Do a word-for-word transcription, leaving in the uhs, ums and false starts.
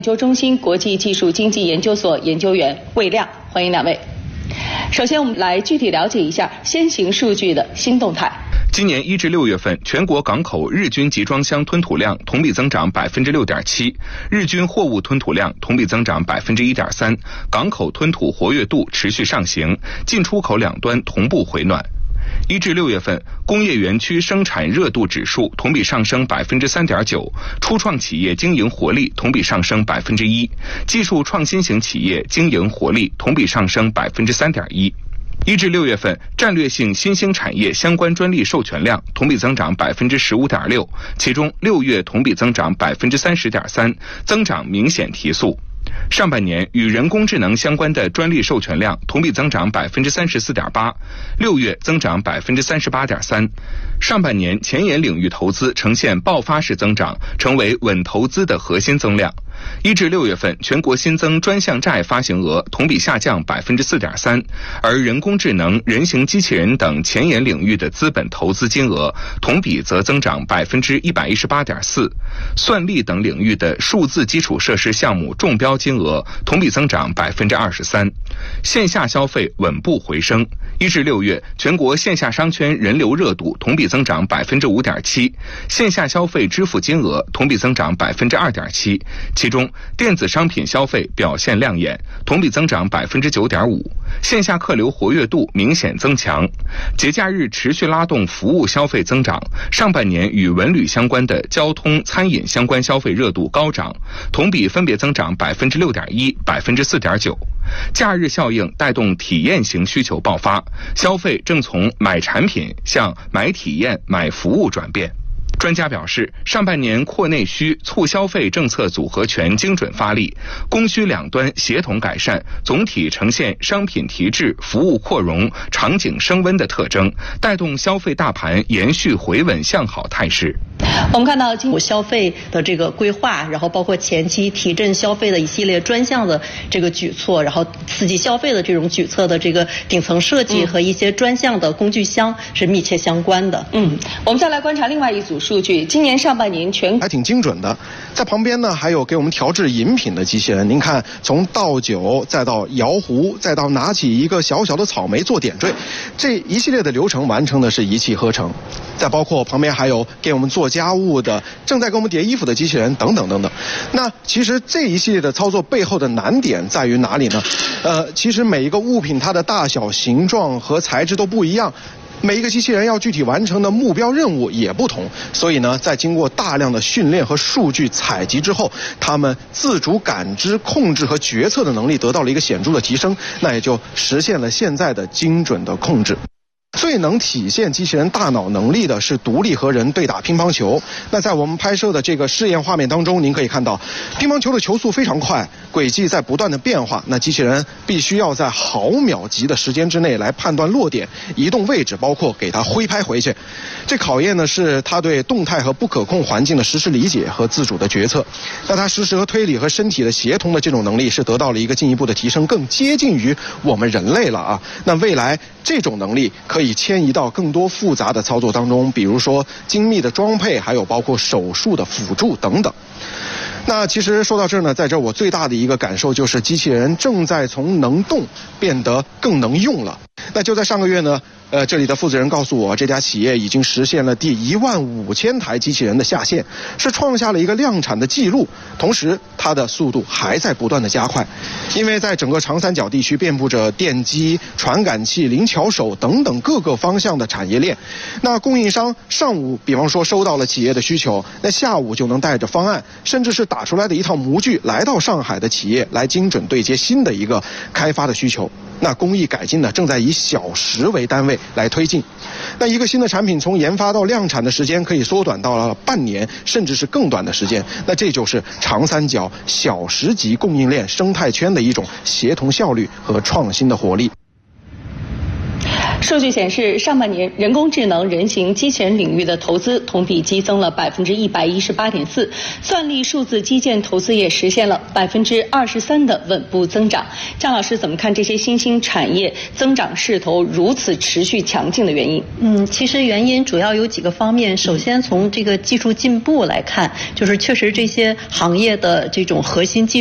研究中心国际技术经济研究所研究员魏亮，欢迎两位。首先，我们来具体了解一下先行数据的新动态。 今年一至六月份，全国港口日均集装箱吞吐量同比增长百分之六点七，日均货物吞吐量同比增长百分之一点三，港口吞吐活跃度持续上行，进出口两端同步回暖。一至六月份，工业园区生产热度指数同比上升百分之三点九，初创企业经营活力同比上升百分之一，技术创新型企业经营活力同比上升百分之三点一。一至六月份，战略性新兴产业相关专利授权量同比增长百分之十五点六，其中六月同比增长百分之三十点三，增长明显提速。上半年与人工智能相关的专利授权量同比增长百分之三十四点八，六月增长百分之三十八点三。上半年前沿领域投资呈现爆发式增长，成为稳投资的核心增量。一至六月份，全国新增专项债发行额同比下降百分之四点三，而人工智能、人形机器人等前沿领域的资本投资金额同比则增长百分之一百一十八点四，算力等领域的数字基础设施项目中标金额同比增长百分之二十三，线下消费稳步回升。一至六月，全国线下商圈人流热度同比增长百分之五点七，线下消费支付金额同比增长百分之二点七，其中电子商品消费表现亮眼，同比增长百分之九点五，线下客流活跃度明显增强。节假日持续拉动服务消费增长，上半年与文旅相关的交通、餐饮相关消费热度高涨，同比分别增长百分之六点一、百分之四点九。假日效应带动体验型需求爆发，消费正从买产品向买体验、买服务转变。专家表示，上半年扩内需、促消费政策组合拳精准发力，供需两端协同改善，总体呈现商品提质、服务扩容、场景升温的特征，带动消费大盘延续回稳向好态势。 我们看到政府消费的这个规划，然后包括前期提振消费的一系列专项的这个举措，然后刺激消费的这种举措的这个顶层设计和一些专项的工具箱是密切相关的。嗯，我们再来观察另外一组数据，今年上半年全还挺精准的。在旁边呢，还有给我们调制饮品的机器人，您看，从倒酒再到摇壶，再到拿起一个小小的草莓做点缀，这一系列的流程完成的是一气呵成。再包括旁边还有给我们做家务的、正在给我们叠衣服的机器人等等等等。那其实这一系列的操作背后的难点在于哪里呢？呃，其实每一个物品它的大小、形状和材质都不一样。每一个机器人要具体完成的目标任务也不同，所以呢，在经过大量的训练和数据采集之后，他们自主感知、控制和决策的能力得到了一个显著的提升，那也就实现了现在的精准的控制。最能体现机器人大脑能力的是独立和人对打乒乓球。那在我们拍摄的这个试验画面当中，您可以看到，乒乓球的球速非常快，轨迹在不断的变化。那机器人必须要在毫秒级的时间之内来判断落点、移动位置，包括给它挥拍回去。这考验的是它对动态和不可控环境的实时理解和自主的决策。那它实时和推理和身体的协同的这种能力是得到了一个进一步的提升，更接近于我们人类了啊。那未来这种能力可以可以迁移到更多复杂的操作当中，比如说精密的装配，还有包括手术的辅助等等。那其实说到这儿呢，在这儿我最大的一个感受就是，机器人正在从能动变得更能用了。那就在上个月呢，呃，这里的负责人告诉我，这家企业已经实现了第一万五千台机器人的下线，是创下了一个量产的记录。同时，它的速度还在不断的加快，因为在整个长三角地区遍布着电机、传感器、灵巧手等等各个方向的产业链。那供应商上午，比方说收到了企业的需求，那下午就能带着方案，甚至是打出来的一套模具，来到上海的企业来精准对接新的一个开发的需求。那工艺改进呢，正在以小时为单位来推进。那一个新的产品从研发到量产的时间可以缩短到了半年，甚至是更短的时间。那这就是长三角小时级供应链生态圈的一种协同效率和创新的活力。 说数据显示，上半年人工智能、人形机器人领域的投资同比激增了百分之一百一十八点四，算力数字基建投资也实现了百分之二十三的稳步增长。张老师怎么看这些新兴产业增长势头如此持续强劲的原因？ 嗯，其实原因主要有几个方面。首先从这个技术进步来看，就是确实这些行业的这种核心技